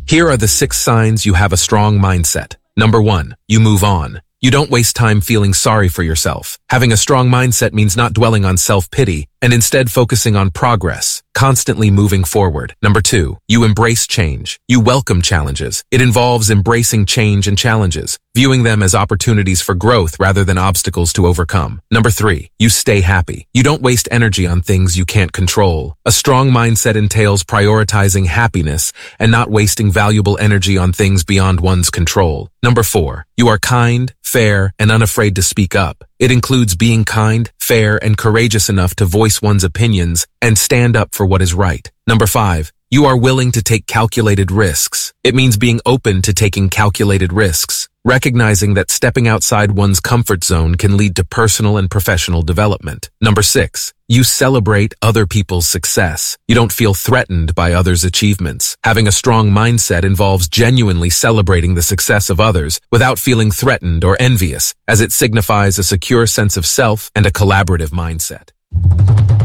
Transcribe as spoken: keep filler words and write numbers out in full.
Here are the six signs you have a strong mindset. Number one, you move on. You don't waste time feeling sorry for yourself. Having a strong mindset means not dwelling on self-pity and instead focusing on progress, constantly moving forward. Number two, you embrace change. You welcome challenges. It involves embracing change and challenges, viewing them as opportunities for growth rather than obstacles to overcome. Number three, you stay happy. You don't waste energy on things you can't control. A strong mindset entails prioritizing happiness and not wasting valuable energy on things beyond one's control. Number four, you are kind, fair, and unafraid to speak up. It includes being kind, fair, and courageous enough to voice one's opinions and stand up for what is right. Number five, you are willing to take calculated risks. It means being open to taking calculated risks, recognizing that stepping outside one's comfort zone can lead to personal and professional development. Number six, you celebrate other people's success. You don't feel threatened by others' achievements. Having a strong mindset involves genuinely celebrating the success of others without feeling threatened or envious, as it signifies a secure sense of self and a collaborative mindset.